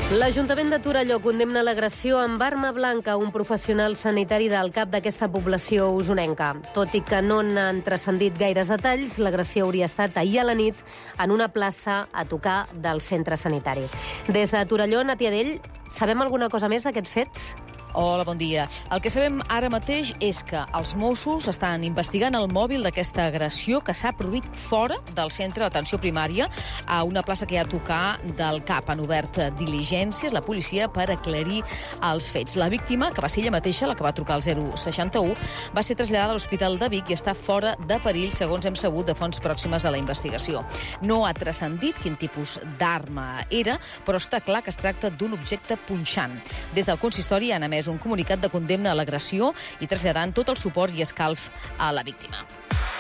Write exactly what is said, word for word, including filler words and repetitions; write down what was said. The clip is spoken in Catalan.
L'Ajuntament de Torelló condemna l'agressió amb arma blanca a un professional sanitari del cap d'aquesta població usonenca. Tot i que no n'han transcendit gaires detalls, l'agressió hauria estat ahir a la nit en una plaça a tocar del centre sanitari. Des de Torelló, Natia Dell, sabem alguna cosa més d'aquests fets? Hola, bon dia. El que sabem ara mateix és que els Mossos estan investigant el mòbil d'aquesta agressió que s'ha produït fora del centre d'atenció primària a una plaça que hi ha a tocar del CAP. Han obert diligències la policia per aclarir els fets. La víctima, que va ser ella mateixa, la que va trucar al zero seixanta u, va ser traslladada a l'Hospital de Vic i està fora de perill, segons hem sabut, de fonts pròximes a la investigació. No ha transcendit quin tipus d'arma era, però està clar que es tracta d'un objecte punxant. Des del consistori han emès un comunicat de condemna a l'agressió i traslladant tot el suport i escalf a la víctima.